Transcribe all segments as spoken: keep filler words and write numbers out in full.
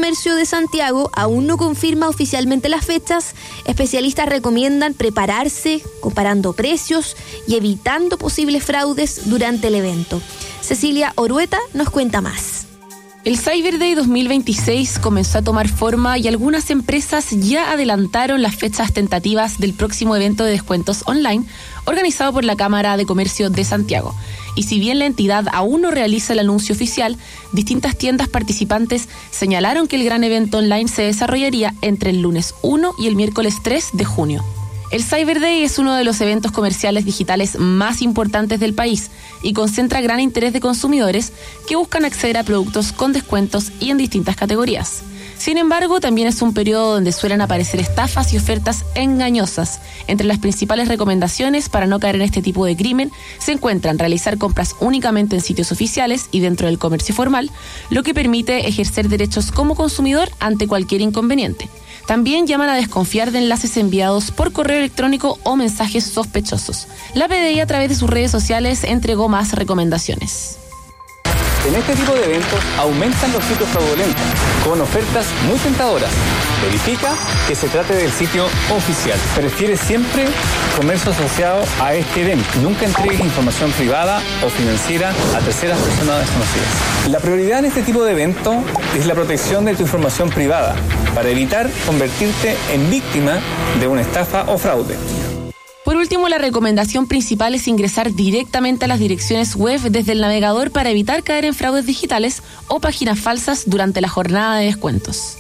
Comercio de Santiago aún no confirma oficialmente las fechas, especialistas recomiendan prepararse comparando precios y evitando posibles fraudes durante el evento. Cecilia Orueta nos cuenta más. El Cyber Day dos mil veintiséis comenzó a tomar forma y algunas empresas ya adelantaron las fechas tentativas del próximo evento de descuentos online organizado por la Cámara de Comercio de Santiago. Y si bien la entidad aún no realiza el anuncio oficial, distintas tiendas participantes señalaron que el gran evento online se desarrollaría entre el lunes uno y el miércoles tres de junio. El Cyber Day es uno de los eventos comerciales digitales más importantes del país y concentra gran interés de consumidores que buscan acceder a productos con descuentos y en distintas categorías. Sin embargo, también es un periodo donde suelen aparecer estafas y ofertas engañosas. Entre las principales recomendaciones para no caer en este tipo de crimen se encuentran realizar compras únicamente en sitios oficiales y dentro del comercio formal, lo que permite ejercer derechos como consumidor ante cualquier inconveniente. También llaman a desconfiar de enlaces enviados por correo electrónico o mensajes sospechosos. La P D I a través de sus redes sociales entregó más recomendaciones. En este tipo de eventos aumentan los sitios fraudulentos, con ofertas muy tentadoras. Verifica que se trate del sitio oficial. Prefiere siempre comercio asociado a este evento. Nunca entregues información privada o financiera a terceras personas desconocidas. La prioridad en este tipo de evento es la protección de tu información privada, para evitar convertirte en víctima de una estafa o fraude. Por último, la recomendación principal es ingresar directamente a las direcciones web desde el navegador para evitar caer en fraudes digitales o páginas falsas durante la jornada de descuentos.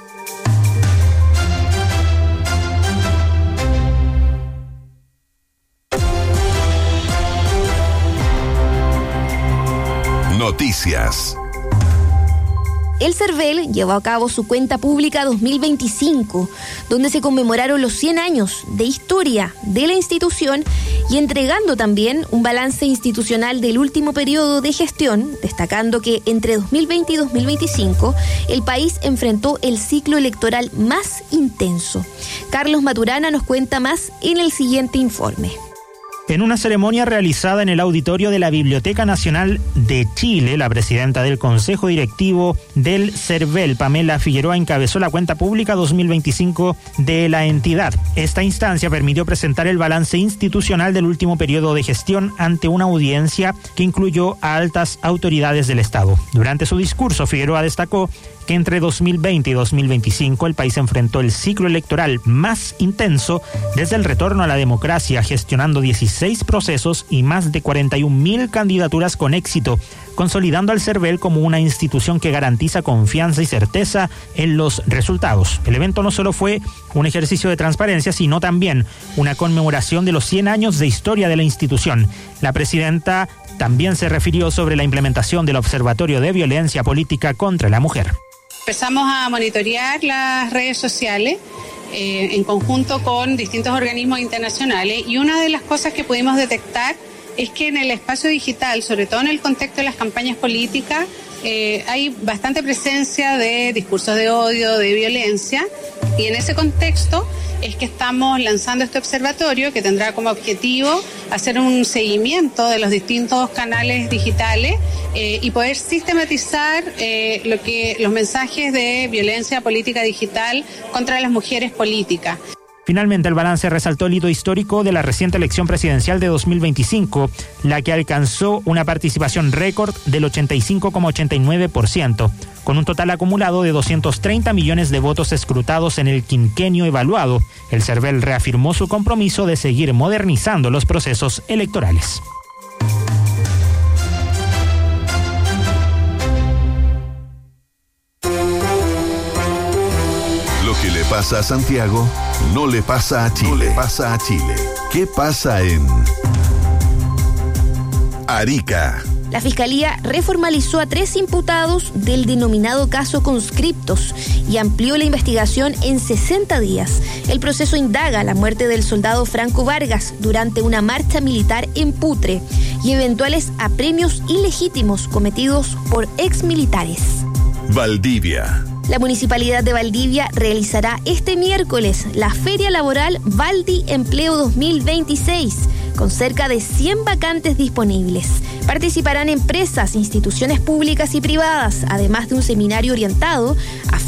Noticias. El CERVEL llevó a cabo su cuenta pública dos mil veinticinco, donde se conmemoraron los cien años de historia de la institución y entregando también un balance institucional del último periodo de gestión, destacando que entre dos mil veinte y dos mil veinticinco el país enfrentó el ciclo electoral más intenso. Carlos Maturana nos cuenta más en el siguiente informe. En una ceremonia realizada en el auditorio de la Biblioteca Nacional de Chile, la presidenta del Consejo Directivo del CERVEL, Pamela Figueroa, encabezó la cuenta pública dos mil veinticinco de la entidad. Esta instancia permitió presentar el balance institucional del último periodo de gestión ante una audiencia que incluyó a altas autoridades del Estado. Durante su discurso, Figueroa destacó que entre dos mil veinte y dos mil veinticinco el país enfrentó el ciclo electoral más intenso desde el retorno a la democracia, gestionando dieciséis procesos y más de cuarenta y un mil candidaturas con éxito, consolidando al CERVEL como una institución que garantiza confianza y certeza en los resultados. El evento no solo fue un ejercicio de transparencia, sino también una conmemoración de los cien años de historia de la institución. La presidenta también se refirió sobre la implementación del Observatorio de Violencia Política contra la Mujer. Empezamos a monitorear las redes sociales eh, en conjunto con distintos organismos internacionales y una de las cosas que pudimos detectar es que en el espacio digital, sobre todo en el contexto de las campañas políticas, eh, hay bastante presencia de discursos de odio, de violencia, y en ese contexto es que estamos lanzando este observatorio que tendrá como objetivo hacer un seguimiento de los distintos canales digitales eh, y poder sistematizar eh, lo que los mensajes de violencia política digital contra las mujeres políticas. Finalmente, el balance resaltó el hito histórico de la reciente elección presidencial de dos mil veinticinco, la que alcanzó una participación récord del ochenta y cinco coma ochenta y nueve por ciento, con un total acumulado de doscientos treinta millones de votos escrutados en el quinquenio evaluado. El CERVEL reafirmó su compromiso de seguir modernizando los procesos electorales. Lo que le pasa a Santiago no le pasa a Chile. No le pasa a Chile. ¿Qué pasa en Arica? La Fiscalía reformalizó a tres imputados del denominado caso Conscriptos y amplió la investigación en sesenta días. El proceso indaga la muerte del soldado Franco Vargas durante una marcha militar en Putre y eventuales apremios ilegítimos cometidos por exmilitares. Valdivia. La Municipalidad de Valdivia realizará este miércoles la Feria Laboral Valdi Empleo dos mil veintiséis, con cerca de cien vacantes disponibles. Participarán empresas, instituciones públicas y privadas, además de un seminario orientado a